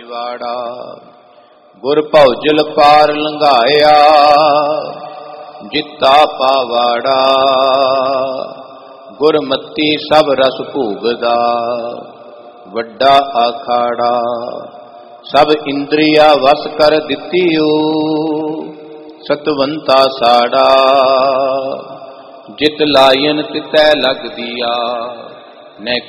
ਨਿਵਾੜਾ। ਗੁਰ ਭਉਜਲ ਪਾਰ ਲੰਘਾਇਆ, ਜਿੱਤਾ ਪਾਵਾੜਾ। ਗੁਰਮਤੀ ਸਭ ਰਸ ਭੋਗਦਾ, ਵੱਡਾ ਆਖਾੜਾ। ਸਭ ਇੰਦਰੀਆ ਵਸ ਕਰ ਦਿੱਤੀਓ, ਸਤਵੰਤਾ ਸਾੜਾ। ਜਿਤ ਲਾਇਨ ਤਿਤੈ ਲਗਦੀਆ, ਨੈ